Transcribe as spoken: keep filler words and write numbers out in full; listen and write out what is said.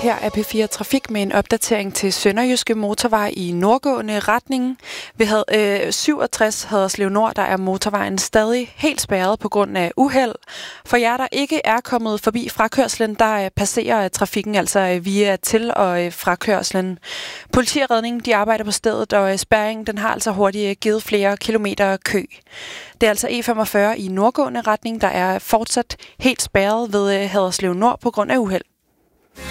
Her er P fire Trafik med en opdatering til Sønderjyske Motorvej i nordgående retning. Ved øh, syvogtres Haderslev Nord, der er motorvejen stadig helt spærret på grund af uheld. For jer, der ikke er kommet forbi frakørslen, der passerer trafikken altså via til- og frakørslen. Politi og redning, de arbejder på stedet, og spærringen den har altså hurtigt givet flere kilometer kø. Det er altså E femogfyrre i nordgående retning, der er fortsat helt spærret ved Haderslev Nord på grund af uheld.